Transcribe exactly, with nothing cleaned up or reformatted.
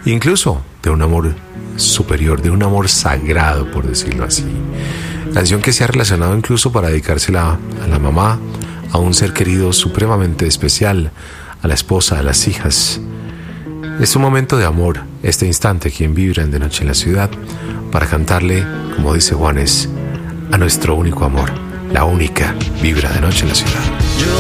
incluso de un amor superior, de un amor sagrado, por decirlo así. Canción que se ha relacionado incluso para dedicársela a la mamá, a un ser querido supremamente especial, a la esposa, a las hijas. Es un momento de amor, este instante quien vibra en De Noche en la Ciudad, para cantarle, como dice Juanes, a nuestro único amor, la única vibra de Noche en la Ciudad. Yo